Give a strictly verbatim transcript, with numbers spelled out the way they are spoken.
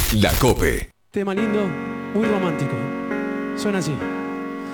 La Cope. Tema lindo, muy romántico. Suena así.